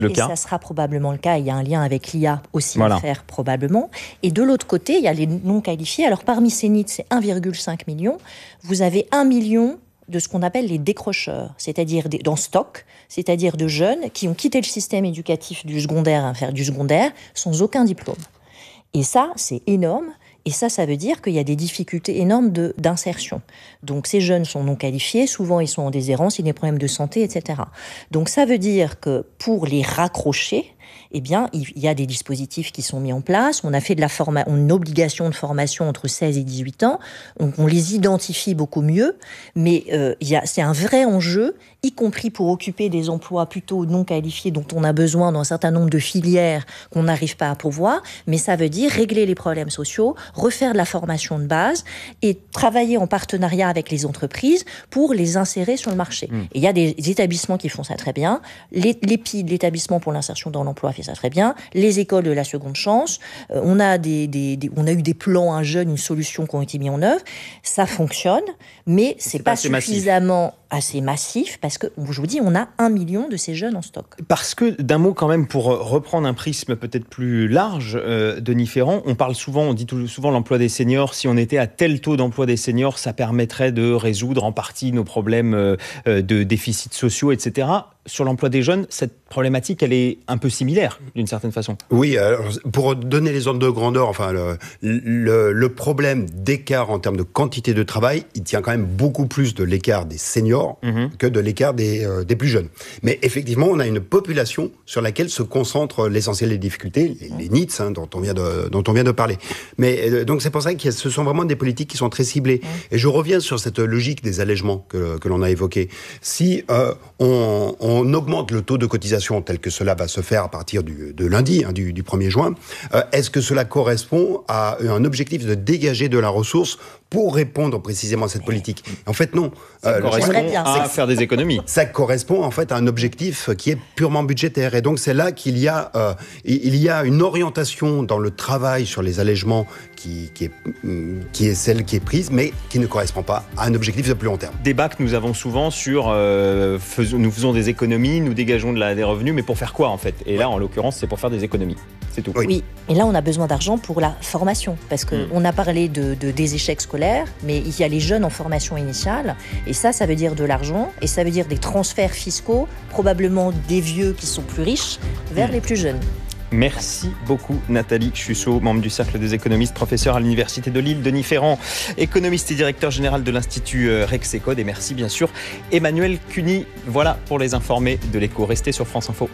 cas. Ça sera probablement le cas. Il y a un lien avec l'IA aussi à faire, probablement. Et de l'autre côté, il y a les non qualifiés. Alors, parmi ces NEET, c'est 1,5 million. Vous avez 1 million de ce qu'on appelle les décrocheurs, c'est-à-dire dans stock, c'est-à-dire de jeunes qui ont quitté le système éducatif du secondaire, sans aucun diplôme. Et ça, c'est énorme. Et ça veut dire qu'il y a des difficultés énormes d'insertion. Donc, ces jeunes sont non qualifiés, souvent ils sont en déshérence, il y a des problèmes de santé, etc. Donc, ça veut dire que pour les raccrocher, eh bien, il y a des dispositifs qui sont mis en place. On a fait une obligation de formation entre 16 et 18 ans. On les identifie beaucoup mieux. Mais c'est un vrai enjeu, y compris pour occuper des emplois plutôt non qualifiés dont on a besoin dans un certain nombre de filières qu'on n'arrive pas à pourvoir. Mais ça veut dire régler les problèmes sociaux, refaire de la formation de base et travailler en partenariat avec les entreprises pour les insérer sur le marché. Et il y a des établissements qui font ça très bien. L'EPID, l'établissement pour l'insertion dans l'emploi, fait ça très bien. Les écoles de la seconde chance, on a eu des plans Un Jeune, une solution qui ont été mis en œuvre. Ça fonctionne, mais c'est pas suffisamment assez massif parce que, je vous dis, on a 1 million de ces jeunes en stock. Parce que, d'un mot quand même, pour reprendre un prisme peut-être plus large, Denis Ferrand, on dit souvent l'emploi des seniors. Si on était à tel taux d'emploi des seniors, ça permettrait de résoudre en partie nos problèmes de déficits sociaux, etc. Sur l'emploi des jeunes, cette problématique, elle est un peu similaire, d'une certaine façon. Oui, alors, pour donner les ordres de grandeur, le problème d'écart en termes de quantité de travail, il tient quand même beaucoup plus de l'écart des seniors que de l'écart des plus jeunes. Mais effectivement, on a une population sur laquelle se concentrent l'essentiel des difficultés, les NEET, dont on vient de parler. Mais donc c'est pour ça que ce sont vraiment des politiques qui sont très ciblées. Et je reviens sur cette logique des allègements que l'on a évoquée. Si on augmente le taux de cotisation tel que cela va se faire à partir de lundi, du 1er juin, est-ce que cela correspond à un objectif de dégager de la ressource pour répondre précisément à cette politique? En fait, non. Ça correspond à faire des économies. Ça correspond en fait à un objectif qui est purement budgétaire. Et donc c'est là qu'il y a une orientation dans le travail sur les allègements qui est celle qui est prise, mais qui ne correspond pas à un objectif de plus long terme. Débat que nous avons souvent sur nous faisons des économies, nous dégageons des revenus, mais pour faire quoi en fait? Et là, en l'occurrence, c'est pour faire des économies. C'est tout. Oui, et là, on a besoin d'argent pour la formation, parce qu'on a parlé des échecs scolaires, mais il y a les jeunes en formation initiale, et ça veut dire de l'argent, et ça veut dire des transferts fiscaux, probablement des vieux qui sont plus riches, vers les plus jeunes. Merci beaucoup Nathalie Chusseau, membre du Cercle des économistes, professeur à l'Université de Lille, Denis Ferrand, économiste et directeur général de l'Institut Rexecode, et merci bien sûr Emmanuel Cuny. Voilà pour les informés de l'écho. Restez sur France Info.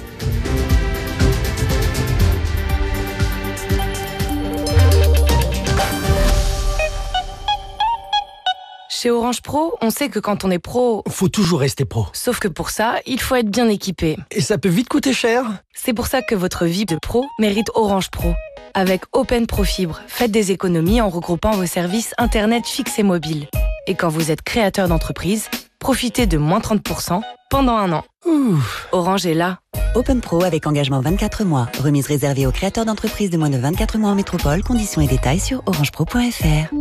Chez Orange Pro, on sait que quand on est pro... Faut toujours rester pro. Sauf que pour ça, il faut être bien équipé. Et ça peut vite coûter cher. C'est pour ça que votre vie de pro mérite Orange Pro. Avec Open Pro Fibre, faites des économies en regroupant vos services Internet fixe et mobile. Et quand vous êtes créateur d'entreprise, profitez de moins 30% pendant 1 an. Orange est là. Open Pro avec engagement 24 mois. Remise réservée aux créateurs d'entreprises de moins de 24 mois en métropole. Conditions et détails sur orangepro.fr.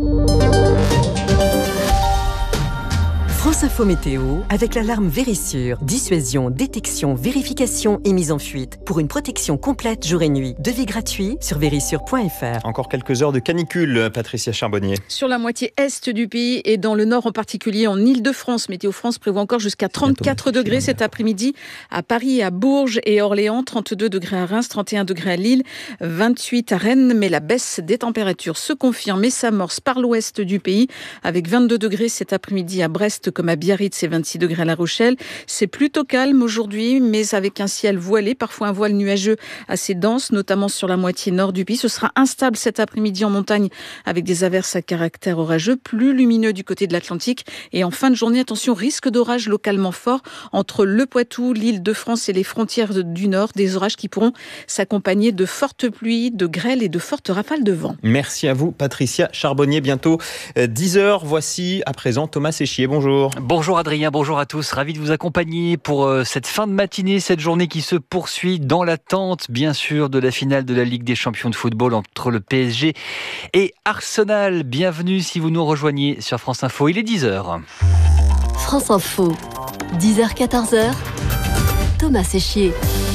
France Info Météo avec l'alarme Vérissure. Dissuasion, détection, vérification et mise en fuite. Pour une protection complète jour et nuit. Devis gratuit sur vérissure.fr. Encore quelques heures de canicule, Patricia Charbonnier. Sur la moitié est du pays et dans le nord en particulier en Île-de-France. Météo France prévoit encore jusqu'à 34 degrés cet après-midi à Paris, à Bourges et Orléans. 32 degrés à Reims, 31 degrés à Lille, 28 à Rennes. Mais la baisse des températures se confirme et s'amorce par l'ouest du pays avec 22 degrés cet après-midi à Brest comme à Biarritz et 26 degrés à La Rochelle. C'est plutôt calme aujourd'hui, mais avec un ciel voilé, parfois un voile nuageux assez dense, notamment sur la moitié nord du pays. Ce sera instable cet après-midi en montagne avec des averses à caractère orageux, plus lumineux du côté de l'Atlantique. Et en fin de journée, attention, risque d'orage localement fort entre le Poitou, l'Île-de-France et les frontières du nord. Des orages qui pourront s'accompagner de fortes pluies, de grêle et de fortes rafales de vent. Merci à vous, Patricia Charbonnier. Bientôt 10h. Voici à présent Thomas Séchier. Bonjour. Bonjour Adrien, bonjour à tous. Ravi de vous accompagner pour cette fin de matinée, cette journée qui se poursuit dans l'attente, bien sûr, de la finale de la Ligue des champions de football entre le PSG et Arsenal. Bienvenue si vous nous rejoignez sur France Info. Il est 10h. France Info, 10h-14h, Thomas Séchier.